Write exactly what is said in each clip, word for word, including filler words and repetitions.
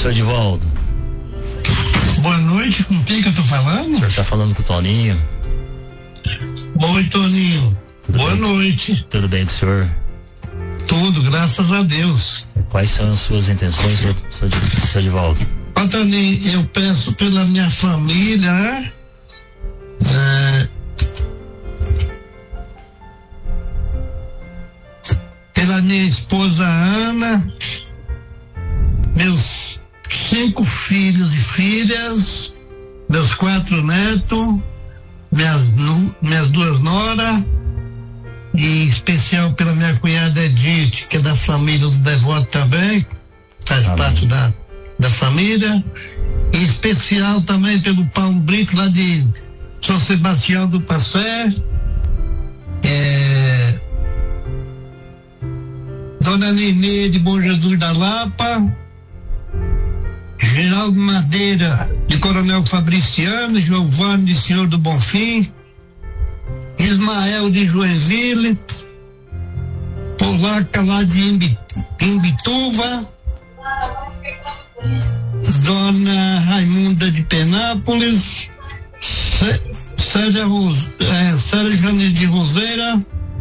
senhor Edivaldo. Boa noite, com quem que eu tô falando? O senhor tá falando com o Toninho. Oi, Toninho. Tudo Boa bem? noite. Tudo bem com o senhor? Tudo, graças a Deus. Quais são as suas intenções, senhor, senhor Edivaldo? Ó, Toninho, eu peço pela minha família, né? É, pela minha esposa Ana, meus cinco filhos e filhas, meus quatro netos, minhas, minhas duas noras, e em especial pela minha cunhada Edith, que é da família do Devoto também, faz Amém. parte da, da família, em especial também pelo Paulo Brito, lá de São Sebastião do Passé, é, Dona Nenê de Bom Jesus da Lapa, Geraldo Madeira de Coronel Fabriciano, Giovanni de Senhor do Bonfim, Ismael de Joinville, Polaca lá de Imbi, Imbituva, Dona Raimunda de Penápolis, Célia, é, Célia Jane de Roseira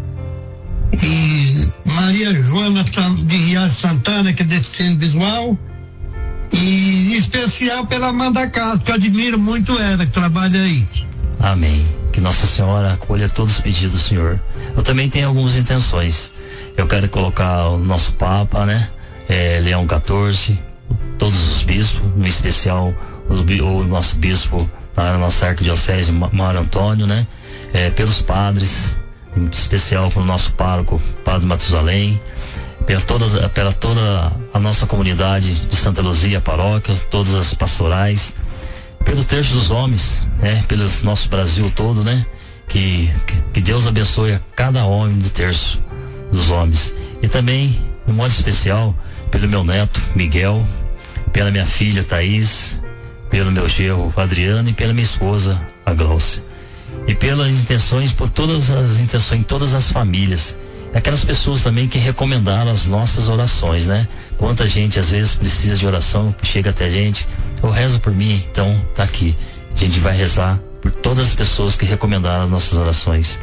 e Maria Joana de Riacho Santana, que é deficiente visual, e em especial pela Amanda Castro, que eu admiro muito ela, que trabalha aí. Amém. Que Nossa Senhora acolha todos os pedidos do Senhor. Eu também tenho algumas intenções. Eu quero colocar o nosso Papa, né? É, Leão quatorze, todos os bispos, no especial os, o nosso bispo na nossa arquidiocese, Mário Antônio, né? É, pelos padres, em especial pelo nosso pároco, Padre Matusalém, pela, todas, pela toda a nossa comunidade de Santa Luzia, paróquia, todas as pastorais, pelo terço dos homens, né? Pelo nosso Brasil todo, né? Que, que Deus abençoe a cada homem do terço dos homens. E também, de modo especial, pelo meu neto, Miguel, pela minha filha, Thaís, pelo meu genro, Adriano, e pela minha esposa, a Glaucia. E pelas intenções, por todas as intenções, todas as famílias. Aquelas pessoas também que recomendaram as nossas orações, né? Quanta gente às vezes precisa de oração, chega até a gente, eu rezo por mim, então tá aqui. A gente vai rezar por todas as pessoas que recomendaram as nossas orações.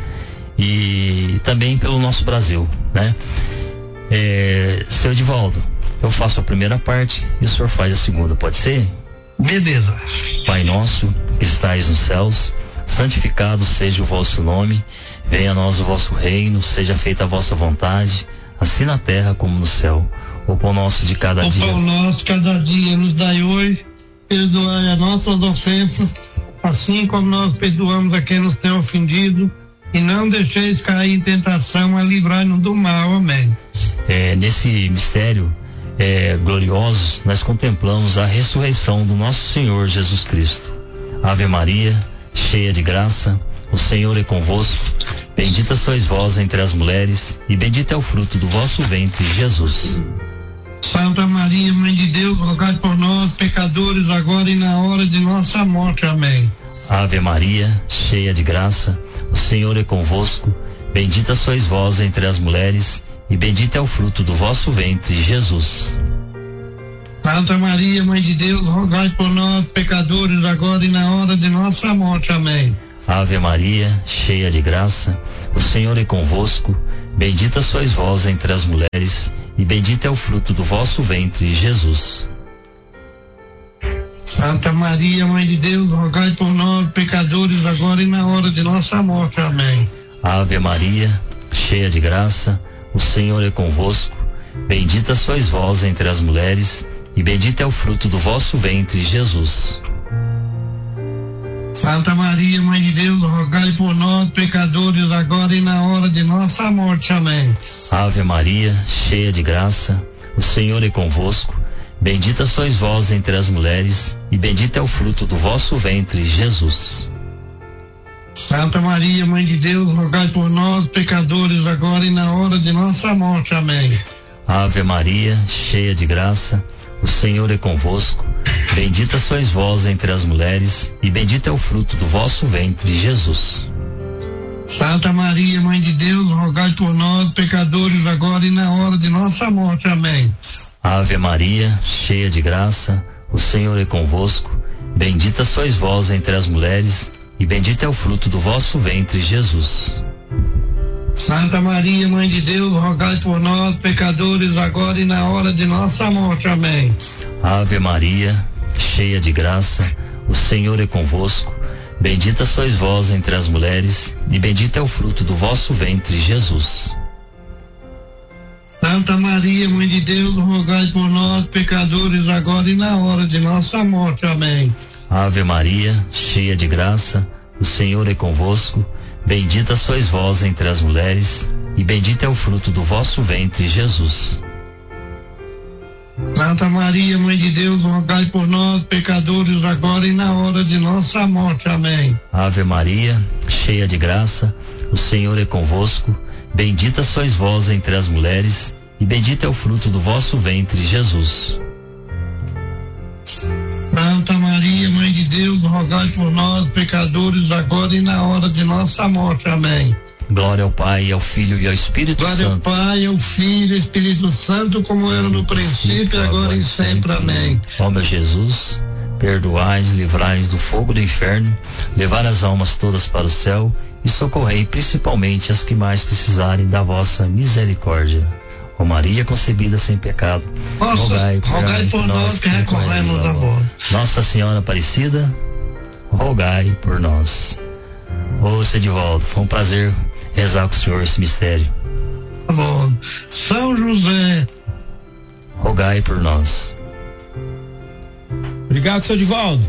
E também pelo nosso Brasil, né? É, seu Edivaldo, eu faço a primeira parte e o senhor faz a segunda, pode ser? Beleza. Pai nosso, que estais nos céus, santificado seja o vosso nome, venha a nós o vosso reino, seja feita a vossa vontade, assim na terra como no céu. O pão nosso de cada o dia. O pão nosso cada dia nos dai hoje, perdoai as nossas ofensas, assim como nós perdoamos a quem nos tem ofendido, e não deixeis cair em tentação, a livrai-nos do mal. Amém. É, nesse mistério é, glorioso, nós contemplamos a ressurreição do nosso Senhor Jesus Cristo. Ave Maria, cheia de graça, o Senhor é convosco, bendita sois vós entre as mulheres, e bendito é o fruto do vosso ventre, Jesus. Santa Maria, Mãe de Deus, rogai por nós, pecadores, agora e na hora de nossa morte. Amém. Ave Maria, cheia de graça, o Senhor é convosco, bendita sois vós entre as mulheres, e bendito é o fruto do vosso ventre, Jesus. Santa Maria, Mãe de Deus, rogai por nós, pecadores, agora e na hora de nossa morte. Amém. Ave Maria, cheia de graça, o Senhor é convosco, bendita sois vós entre as mulheres, e bendito é o fruto do vosso ventre, Jesus. Santa Maria, Mãe de Deus, rogai por nós, pecadores, agora e na hora de nossa morte. Amém. Ave Maria, cheia de graça, o Senhor é convosco, bendita sois vós entre as mulheres, e bendito é o fruto do vosso ventre, Jesus. Santa Maria, Mãe de Deus, rogai por nós, pecadores, agora e na hora de nossa morte. Amém. Ave Maria, cheia de graça, o Senhor é convosco, bendita sois vós entre as mulheres, e bendito é o fruto do vosso ventre, Jesus. Santa Maria, Mãe de Deus, rogai por nós, pecadores, agora e na hora de nossa morte. Amém. Ave Maria, cheia de graça, o Senhor é convosco, bendita sois vós entre as mulheres, e bendito é o fruto do vosso ventre, Jesus. Santa Maria, Mãe de Deus, rogai por nós, pecadores, agora e na hora de nossa morte. Amém. Ave Ave Maria, cheia de graça, o Senhor é convosco. Bendita sois vós entre as mulheres, e bendito é o fruto do vosso ventre, Jesus. Santa Maria, Mãe de Deus, rogai por nós, pecadores, agora e na hora de nossa morte. Amém. Ave Maria, cheia de graça, o Senhor é convosco. Bendita sois vós entre as mulheres, e bendito é o fruto do vosso ventre, Jesus. Santa Maria, Mãe de Deus, rogai por nós, pecadores, agora e na hora de nossa morte. Amém. Ave Maria, cheia de graça, o Senhor é convosco. Bendita sois vós entre as mulheres, e bendito é o fruto do vosso ventre, Jesus. Santa Maria, Mãe de Deus, rogai por nós, pecadores, agora e na hora de nossa morte. Amém. Ave Maria, cheia de graça, o Senhor é convosco. Bendita sois vós entre as mulheres, e bendito é o fruto do vosso ventre, Jesus. Santa Maria, Mãe de Deus, rogai por nós, pecadores, agora e na hora de nossa morte. Amém. Glória ao Pai, ao Filho e ao Espírito Glória Santo. Glória ao Pai, ao Filho e ao Espírito Santo, como era no princípio, agora e sempre. Amém. Ó meu Jesus, perdoais, livrais do fogo do inferno, levai as almas todas para o céu e socorrei principalmente as que mais precisarem da vossa misericórdia. Ó Maria concebida sem pecado, Nossa, rogai por, rogai por nós que recorremos a vós. Nossa Senhora Aparecida, rogai por nós. Ô Sedivaldo, foi um prazer rezar com o senhor esse mistério. Tá bom. São José, rogai por nós. Obrigado, seu Divaldo.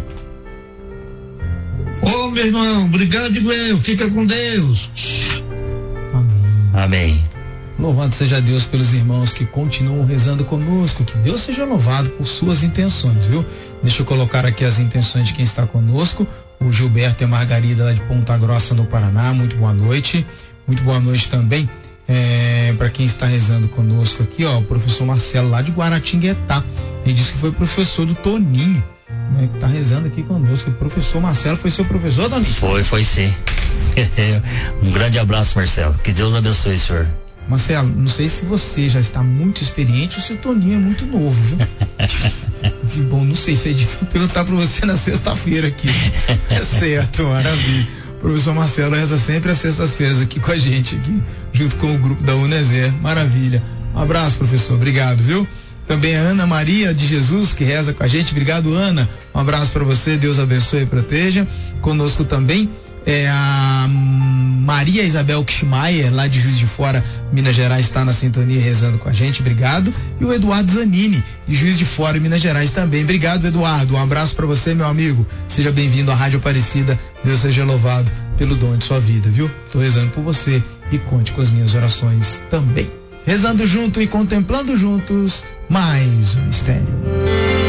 Ô, meu irmão, obrigado, eu. Fica com Deus. Amém. Amém. Louvado seja Deus pelos irmãos que continuam rezando conosco. Que Deus seja louvado por suas intenções, viu? Deixa eu colocar aqui as intenções de quem está conosco. O Gilberto e a Margarida lá de Ponta Grossa, no Paraná. Muito boa noite. Muito boa noite também é, para quem está rezando conosco aqui, ó, o professor Marcelo lá de Guaratinguetá. Ele disse que foi professor do Toninho, né, que está rezando aqui conosco. O professor Marcelo foi seu professor, Toninho? Foi, foi sim. Um grande abraço, Marcelo. Que Deus abençoe, senhor. Marcelo, não sei se você já está muito experiente ou se o Toninho é muito novo, viu? Bom, não sei se é difícil perguntar para você na sexta-feira aqui. É certo, maravilha. O professor Marcelo reza sempre às sextas-feiras aqui com a gente, aqui, junto com o grupo da Uneser. Maravilha. Um abraço, professor. Obrigado, viu? Também a Ana Maria de Jesus, que reza com a gente. Obrigado, Ana. Um abraço para você. Deus abençoe e proteja. Conosco também é a Maria Isabel Kishmaier, lá de Juiz de Fora, Minas Gerais, está na sintonia rezando com a gente. Obrigado. E o Eduardo Zanini, de Juiz de Fora, Minas Gerais também. Obrigado, Eduardo. Um abraço para você, meu amigo. Seja bem-vindo à Rádio Aparecida. Deus seja louvado pelo dom de sua vida, viu? Estou rezando por você e conte com as minhas orações também. Rezando junto e contemplando juntos mais um mistério.